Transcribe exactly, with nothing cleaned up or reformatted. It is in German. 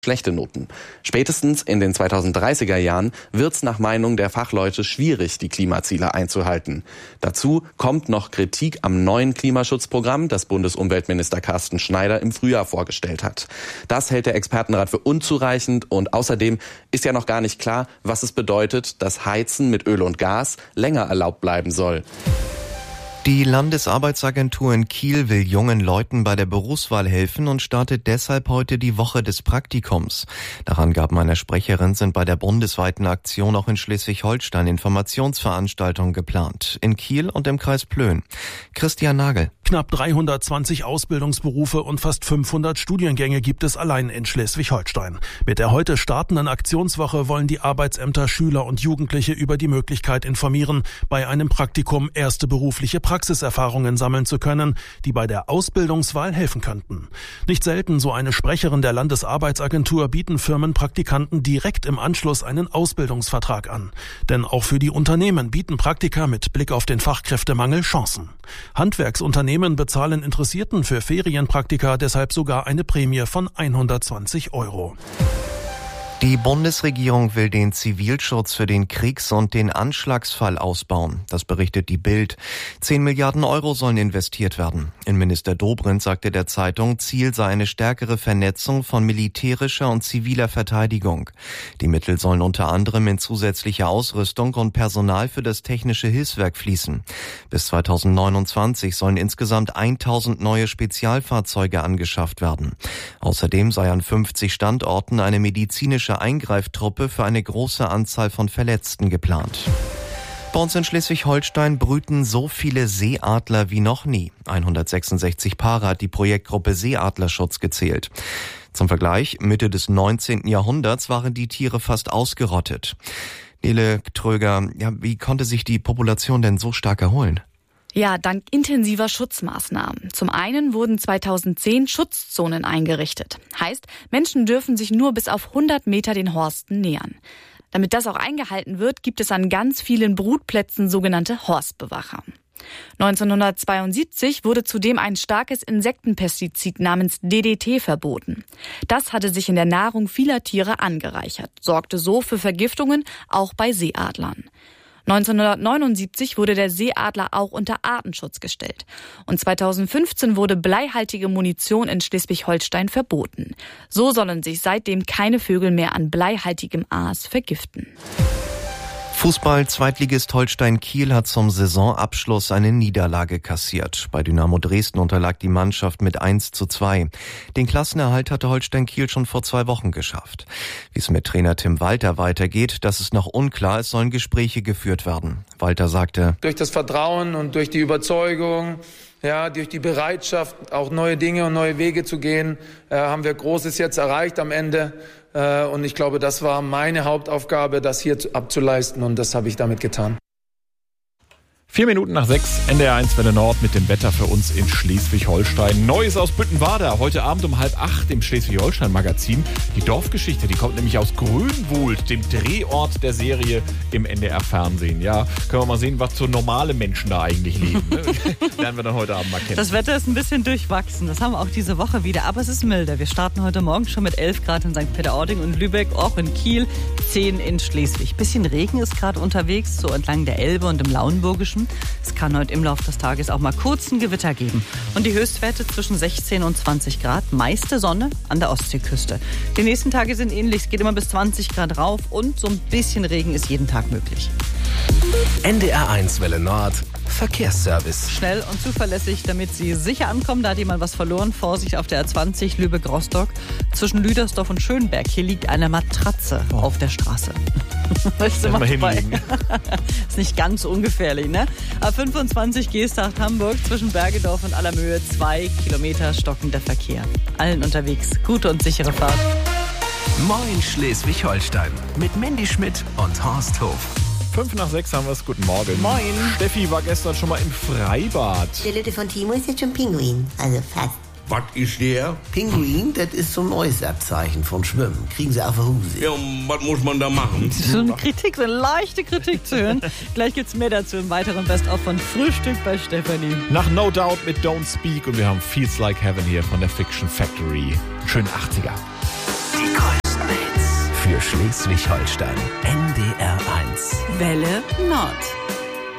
schlechte Noten. Spätestens in den zweitausenddreißiger Jahren wird es nach Meinung der Fachleute schwierig, die Klimaziele einzuhalten. Dazu kommt noch Kritik am neuen Klimaschutzprogramm, das Bundesumweltminister Carsten Schneider im Frühjahr vorgestellt hat. Das hält der Expertenrat für unzureichend und außerdem ist ja noch gar nicht klar, was es bedeutet, dass Heizen mit Öl und Gas länger erlaubt bleiben soll. Die Landesarbeitsagentur in Kiel will jungen Leuten bei der Berufswahl helfen und startet deshalb heute die Woche des Praktikums. Nach Angaben einer Sprecherin sind bei der bundesweiten Aktion auch in Schleswig-Holstein Informationsveranstaltungen geplant. In Kiel und im Kreis Plön. Christian Nagel. Knapp dreihundertzwanzig Ausbildungsberufe und fast fünfhundert Studiengänge gibt es allein in Schleswig-Holstein. Mit der heute startenden Aktionswoche wollen die Arbeitsämter Schüler und Jugendliche über die Möglichkeit informieren, bei einem Praktikum erste berufliche Praxiserfahrungen sammeln zu können, die bei der Ausbildungswahl helfen könnten. Nicht selten, so eine Sprecherin der Landesarbeitsagentur, bieten Firmen Praktikanten direkt im Anschluss einen Ausbildungsvertrag an. Denn auch für die Unternehmen bieten Praktika mit Blick auf den Fachkräftemangel Chancen. Handwerksunternehmen bezahlen Interessierten für Ferienpraktika deshalb sogar eine Prämie von hundertzwanzig Euro. Die Bundesregierung will den Zivilschutz für den Kriegs- und den Anschlagsfall ausbauen. Das berichtet die Bild. Zehn Milliarden Euro sollen investiert werden. Innenminister Dobrindt sagte der Zeitung, Ziel sei eine stärkere Vernetzung von militärischer und ziviler Verteidigung. Die Mittel sollen unter anderem in zusätzliche Ausrüstung und Personal für das technische Hilfswerk fließen. Bis zweitausendneunundzwanzig sollen insgesamt tausend neue Spezialfahrzeuge angeschafft werden. Außerdem sei an fünfzig Standorten eine medizinische Eingreiftruppe für eine große Anzahl von Verletzten geplant. Bei uns in Schleswig-Holstein brüten so viele Seeadler wie noch nie. hundertsechsundsechzig Paare hat die Projektgruppe Seeadlerschutz gezählt. Zum Vergleich, Mitte des neunzehnten Jahrhunderts waren die Tiere fast ausgerottet. Nele Tröger, ja, wie konnte sich die Population denn so stark erholen? Ja, dank intensiver Schutzmaßnahmen. Zum einen wurden zweitausendzehn Schutzzonen eingerichtet. Heißt, Menschen dürfen sich nur bis auf hundert Meter den Horsten nähern. Damit das auch eingehalten wird, gibt es an ganz vielen Brutplätzen sogenannte Horstbewacher. neunzehnhundertzweiundsiebzig wurde zudem ein starkes Insektenpestizid namens D D T verboten. Das hatte sich in der Nahrung vieler Tiere angereichert, sorgte so für Vergiftungen, auch bei Seeadlern. neunzehnhundertneunundsiebzig wurde der Seeadler auch unter Artenschutz gestellt. Und zweitausendfünfzehn wurde bleihaltige Munition in Schleswig-Holstein verboten. So sollen sich seitdem keine Vögel mehr an bleihaltigem Aas vergiften. Fußball-Zweitligist Holstein Kiel hat zum Saisonabschluss eine Niederlage kassiert. Bei Dynamo Dresden unterlag die Mannschaft mit eins zu zwei. Den Klassenerhalt hatte Holstein Kiel schon vor zwei Wochen geschafft. Wie es mit Trainer Tim Walter weitergeht, das ist noch unklar. Es sollen Gespräche geführt werden. Walter sagte: Durch das Vertrauen und durch die Überzeugung, ja, durch die Bereitschaft, auch neue Dinge und neue Wege zu gehen, äh, haben wir Großes jetzt erreicht am Ende. Äh, und ich glaube, das war meine Hauptaufgabe, das hier abzuleisten, und das habe ich damit getan. Vier Minuten nach sechs, N D R eins Welle Nord mit dem Wetter für uns in Schleswig-Holstein. Neues aus Büttenwader, heute Abend um halb acht im Schleswig-Holstein-Magazin. Die Dorfgeschichte, die kommt nämlich aus Grönwohlt, dem Drehort der Serie im N D R-Fernsehen. Ja, können wir mal sehen, was so normale Menschen da eigentlich leben. Ne? Lernen wir dann heute Abend mal kennen. Das Wetter ist ein bisschen durchwachsen, das haben wir auch diese Woche wieder, aber es ist milder. Wir starten heute Morgen schon mit elf Grad in Sankt Peter-Ording und Lübeck, auch in Kiel, zehn in Schleswig. Bisschen Regen ist gerade unterwegs, so entlang der Elbe und im Lauenburgischen. Es kann heute im Laufe des Tages auch mal kurz ein Gewitter geben. Und die Höchstwerte zwischen sechzehn und zwanzig Grad, meiste Sonne an der Ostseeküste. Die nächsten Tage sind ähnlich, es geht immer bis zwanzig Grad rauf und so ein bisschen Regen ist jeden Tag möglich. N D R eins Welle Nord, Verkehrsservice. Schnell und zuverlässig, damit Sie sicher ankommen. Da hat jemand was verloren. Vorsicht auf der R zwanzig Lübeck-Rostock. Zwischen Lüdersdorf und Schönberg. Hier liegt eine Matratze oh. auf der Straße. Möchtest du mal hinlegen? Ist nicht ganz ungefährlich, ne? A fünfundzwanzig Geesthacht Hamburg zwischen Bergedorf und Allermöhe. Zwei Kilometer stockender Verkehr. Allen unterwegs. Gute und sichere Fahrt. Moin Schleswig-Holstein. Mit Mandy Schmidt und Horst Hof. Fünf nach sechs haben wir es. Guten Morgen. Moin. Steffi war gestern schon mal im Freibad. Der Lütte von Timo ist jetzt schon Pinguin. Also fast. Was ist der? Pinguin, das ist so ein neues Abzeichen von Schwimmen. Kriegen sie auf der Hose. Ja, und was muss man da machen? So eine Kritik, so eine leichte Kritik zu hören. Gleich gibt's mehr dazu im weiteren Best-of von Frühstück bei Stefanie. Nach No Doubt mit Don't Speak und wir haben Feels Like Heaven hier von der Fiction Factory. Schönen achtziger. Die größten Hits für Schleswig-Holstein. N D R eins. Welle Nord.